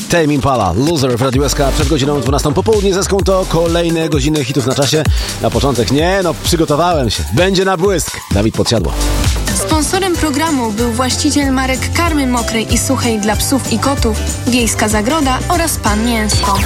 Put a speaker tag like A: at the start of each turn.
A: Tame Impala, Loser w Radiu SK przed godziną 12 po południu. Zeskąd to kolejne godziny hitów na czasie. Na początek przygotowałem się. Będzie na błysk. Dawid Podsiadło.
B: Sponsorem programu był właściciel marek karmy mokrej i suchej dla psów i kotów, Wiejska Zagroda oraz Pan Mięsko.